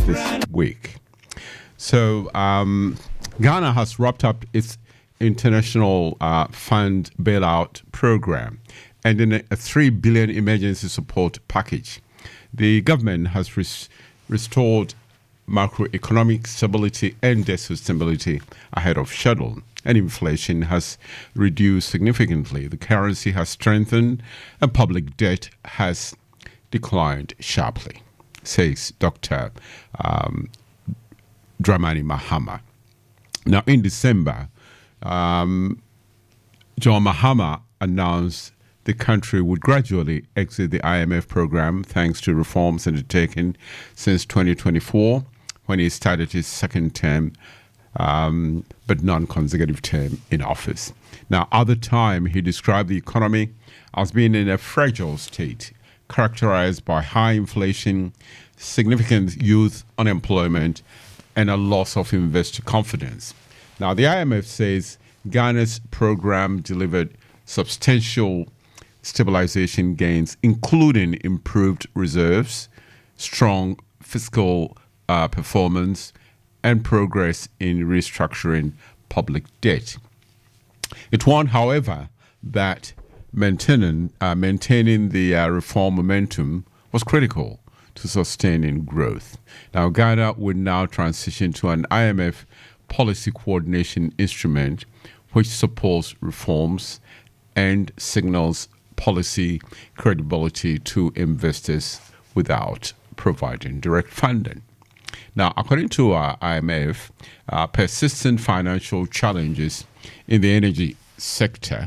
this week. So Ghana has wrapped up its international fund bailout program and in a 3 billion emergency support package. The government has restored macroeconomic stability and debt sustainability ahead of schedule, and inflation has reduced significantly. The currency has strengthened and public debt has declined sharply, says Dr. Dramani Mahama. Now, in December, John Mahama announced the country would gradually exit the IMF program thanks to reforms undertaken since 2024, when he started his second term, but non-consecutive term in office. Now, at the time, he described the economy as being in a fragile state, characterized by high inflation, significant youth unemployment, and a loss of investor confidence. Now, the IMF says Ghana's program delivered substantial stabilization gains, including improved reserves, strong fiscal performance, and progress in restructuring public debt. It warned, however, that maintaining the reform momentum was critical to sustaining growth. Now, Ghana would now transition to an IMF policy coordination instrument which supports reforms and signals policy credibility to investors without providing direct funding. Now, according to IMF, persistent financial challenges in the energy sector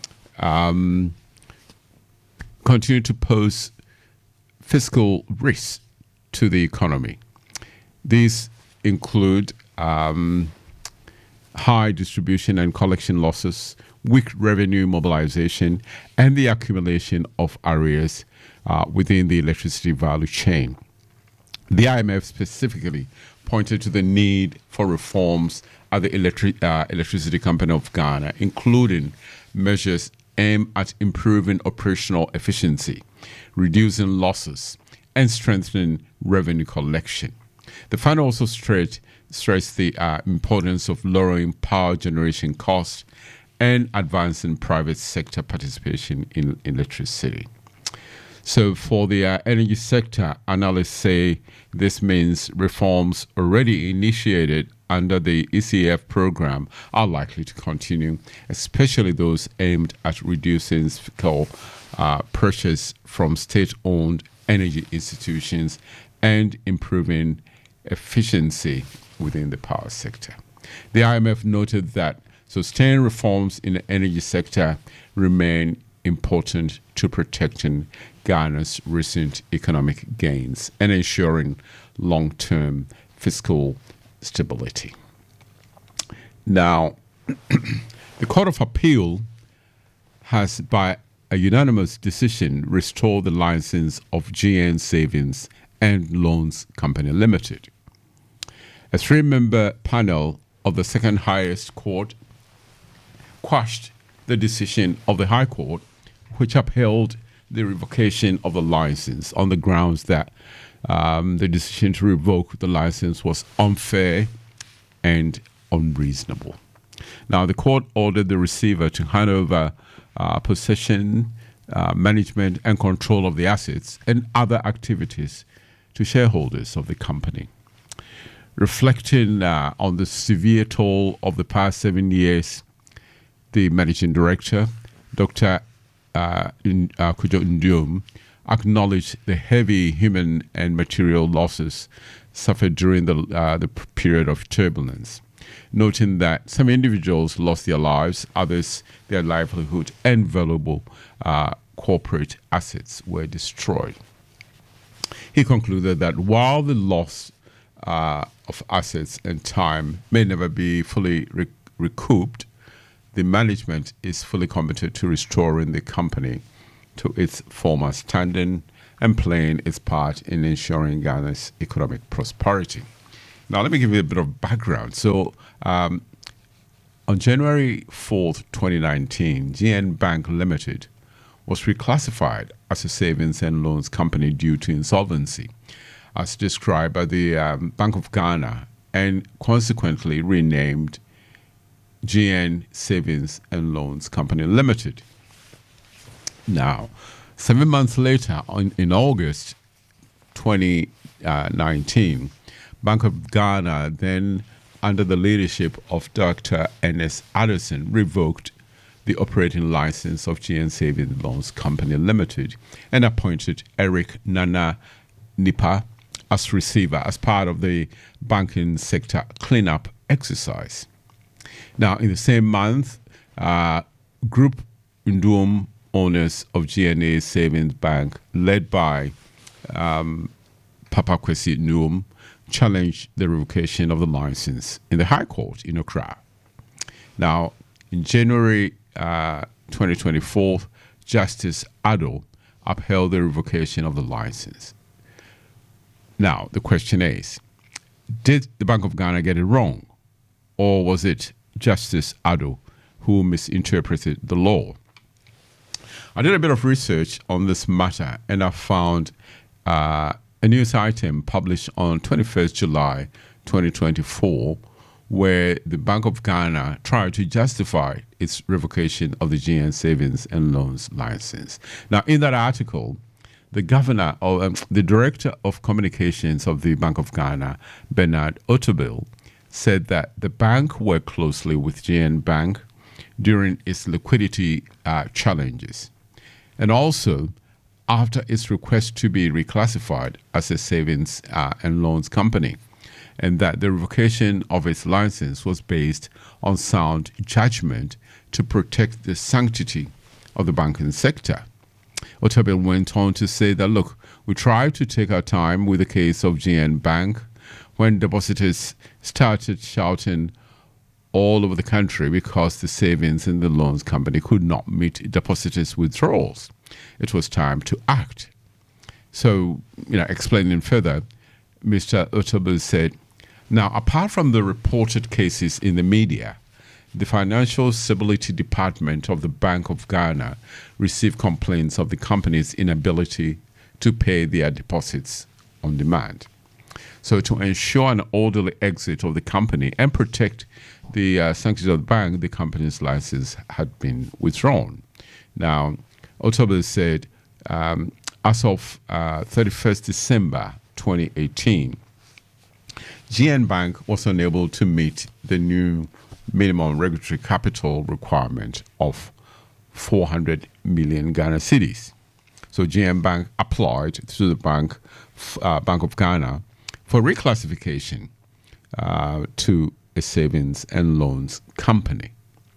continue to pose fiscal risks to the economy. These include high distribution and collection losses, weak revenue mobilization, and the accumulation of arrears within the electricity value chain. The IMF specifically pointed to the need for reforms at the Electricity Company of Ghana, including measures aimed at improving operational efficiency, reducing losses, and strengthening revenue collection. The fund also stressed the importance of lowering power generation costs and advancing private sector participation in electricity. So for the energy sector, analysts say this means reforms already initiated under the ECF program are likely to continue, especially those aimed at reducing fiscal pressures from state-owned energy institutions and improving efficiency within the power sector. The IMF noted that sustained reforms in the energy sector remain important to protecting Ghana's recent economic gains and ensuring long-term fiscal stability. Now, the Court of Appeal has, by a unanimous decision, restored the license of GN Savings and Loans Company Limited. A 3-member panel of the second highest court quashed the decision of the High Court, which upheld the revocation of the license on the grounds that the decision to revoke the license was unfair and unreasonable. Now, the court ordered the receiver to hand over possession, management, and control of the assets and other activities to shareholders of the company. Reflecting on the severe toll of the past 7 years, the managing director, Dr. Kujo Ndiom, acknowledged the heavy human and material losses suffered during the period of turbulence, noting that some individuals lost their lives, others their livelihood, and valuable corporate assets were destroyed. He concluded that while the loss of assets and time may never be fully recouped, the management is fully committed to restoring the company to its former standing and playing its part in ensuring Ghana's economic prosperity. Now, let me give you a bit of background. So, on January 4th, 2019, GN Bank Limited was reclassified as a savings and loans company due to insolvency as described by the Bank of Ghana and consequently renamed GN Savings and Loans Company Limited. Now, 7 months later, in August 2019, Bank of Ghana, then under the leadership of Dr. Ernest Addison, revoked the operating license of GN Savings Loans Company Limited and appointed Eric Nana Nipa as receiver as part of the banking sector cleanup exercise. Now, in the same month, Group Ndum owners of GNA Savings Bank, led by Papa Kwesi Num, challenged the revocation of the license in the High Court in Accra. Now, in January 2024, Justice Addo upheld the revocation of the license. Now, the question is, did the Bank of Ghana get it wrong? Or was it Justice Addo who misinterpreted the law? I did a bit of research on this matter and I found a news item published on 21st July 2024 where the Bank of Ghana tried to justify its revocation of the GN Savings and Loans license. Now, in that article, the governor or the director of communications of the Bank of Ghana, Bernard Otabil, said that the bank worked closely with GN Bank during its liquidity challenges, and also after its request to be reclassified as a savings and loans company, and that the revocation of its license was based on sound judgment to protect the sanctity of the banking sector. Otabil went on to say that, look, we tried to take our time with the case of GN Bank when depositors started shouting all over the country because the savings and the loans company could not meet depositors' withdrawals. It was time to act. So, explaining further, Mr. Otabil said, now, apart from the reported cases in the media, the Financial Stability Department of the Bank of Ghana received complaints of the company's inability to pay their deposits on demand. So to ensure an orderly exit of the company and protect the sanctity of the bank, the company's license had been withdrawn. Now, Otabil said, as of 31st December 2018, GN Bank was unable to meet the new minimum regulatory capital requirement of 400 million Ghana cedis. So GN Bank applied to the Bank of Ghana for reclassification to a savings and loans company.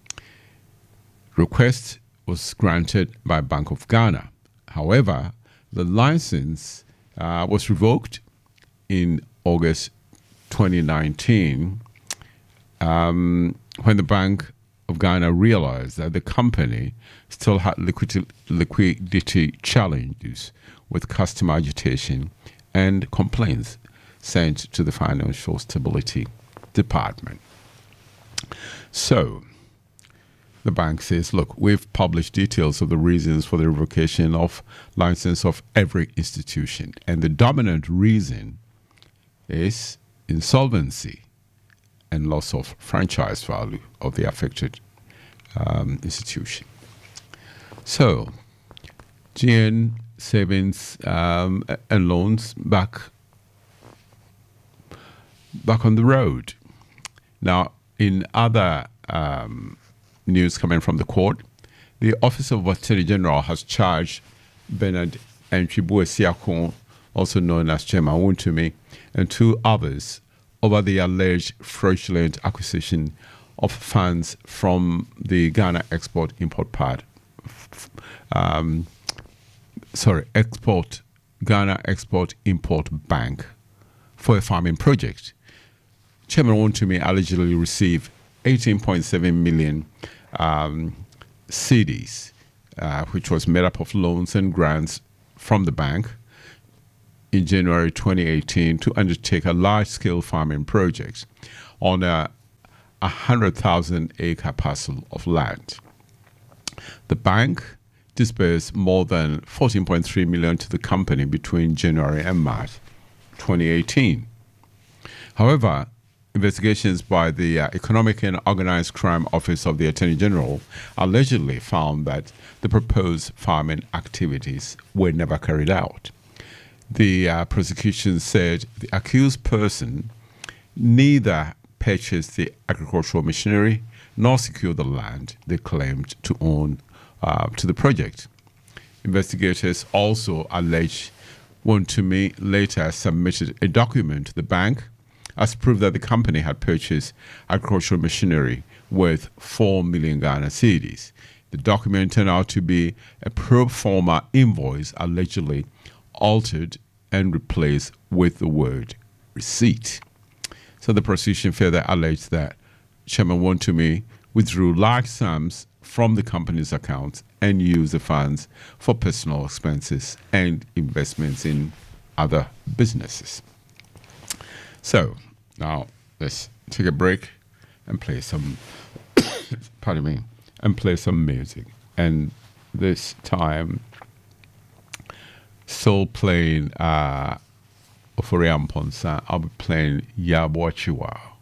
Request was granted by Bank of Ghana. However, the license was revoked in August 2019 when the Bank of Ghana realized that the company still had liquidity challenges with customer agitation and complaints sent to the Financial Stability Department. So, the bank says, look, we've published details of the reasons for the revocation of license of every institution. And the dominant reason is insolvency and loss of franchise value of the affected institution. So, GN Savings and Loans back on the road. Now, in other news coming from the court, the Office of Attorney General has charged Bernard Antwibu Esiakon, also known as Chairman Wontumi, and two others over the alleged fraudulent acquisition of funds from the Ghana Export-Import Ghana Export-Import Bank for a farming project. Chairman Wontumi allegedly received 18.7 million cedis, which was made up of loans and grants from the bank in January 2018 to undertake a large-scale farming project on a 100,000 acre parcel of land. The bank disbursed more than 14.3 million to the company between January and March 2018. However, investigations by the Economic and Organized Crime Office of the Attorney General allegedly found that the proposed farming activities were never carried out. The prosecution said the accused person neither purchased the agricultural machinery nor secured the land they claimed to own to the project. Investigators also allege Wontumi later submitted a document to the bank as proof that the company had purchased agricultural machinery worth 4 million Ghana cedis. The document turned out to be a pro forma invoice allegedly altered and replaced with the word receipt. So the prosecution further alleged that Chairman Wontumi withdrew large sums from the company's accounts and used the funds for personal expenses and investments in other businesses. So now let's take a break and play some pardon me, and play some music. And this time still playing Ofori Amponsa. I'll be playing Yabochiwa.